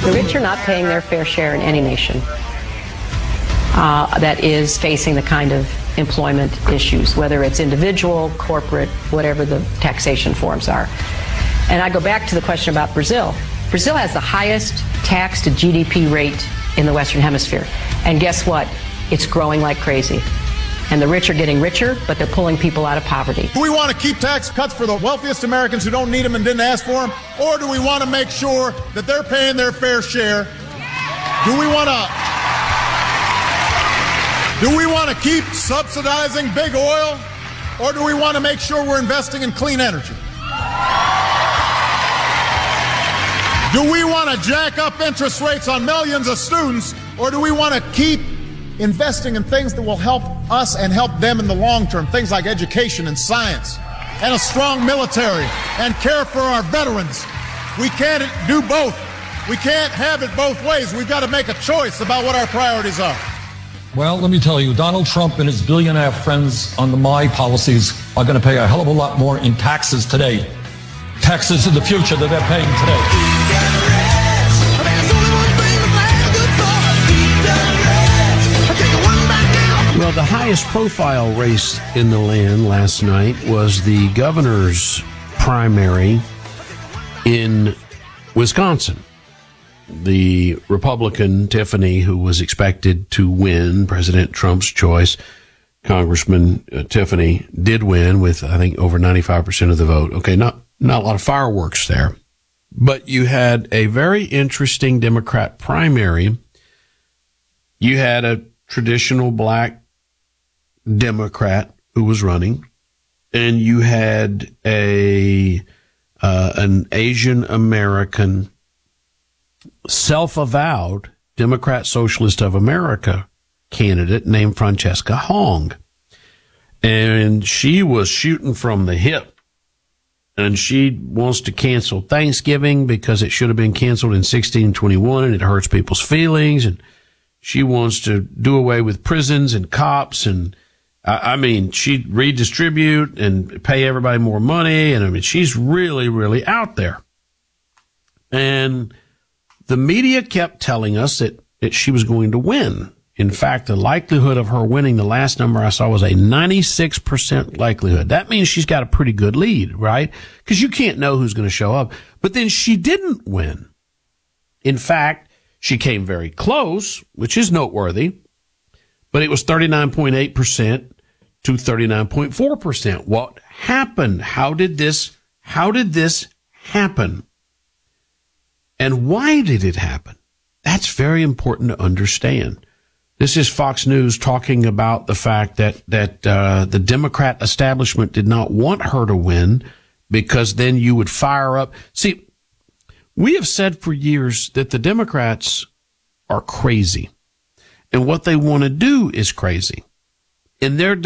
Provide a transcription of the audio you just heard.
The rich are not paying their fair share in any nation that is facing the kind of employment issues, whether it's individual, corporate, whatever the taxation forms are. And I go back to the question about Brazil. Brazil has the highest tax to GDP rate in the Western Hemisphere. And guess what? It's growing like crazy. And the rich are getting richer, but they're pulling people out of poverty. Do we want to keep tax cuts for the wealthiest Americans who don't need them and didn't ask for them? Or do we want to make sure that they're paying their fair share? Do we want to keep subsidizing big oil? Or do we want to make sure we're investing in clean energy? Do we want to jack up interest rates on millions of students? Or do we want to keep investing in things that will help us and help them in the long term, things like education and science and a strong military and care for our veterans? We can't do both. We can't have it both ways. We've got to make a choice about what our priorities are. Well, let me tell you, Donald Trump and his billionaire friends on the My policies are going to pay a hell of a lot more in taxes today. Taxes in the future that they're paying today. Well, the highest profile race in the land last night was the governor's primary in Wisconsin. The Republican Tiffany, who was expected to win, President Trump's choice, Congressman Tiffany, did win with, I think, over 95% of the vote. Okay, not a lot of fireworks there. But you had a very interesting Democrat primary. You had a traditional black Democrat who was running, and you had an Asian American self-avowed Democrat Socialist of America candidate named Francesca Hong. And she was shooting from the hip, and she wants to cancel Thanksgiving because it should have been canceled in 1621 and it hurts people's feelings, and she wants to do away with prisons and cops, and she'd redistribute and pay everybody more money. And she's really, really out there. And the media kept telling us that she was going to win. In fact, the likelihood of her winning, the last number I saw was a 96% likelihood. That means she's got a pretty good lead, right? Because you can't know who's going to show up. But then she didn't win. In fact, she came very close, which is noteworthy, but it was 39.8% to 39.4%. What happened? How did this happen? And why did it happen? That's very important to understand. This is Fox News talking about the fact that the Democrat establishment did not want her to win because then you would fire up. See, we have said for years that the Democrats are crazy, and what they want to do is crazy. And their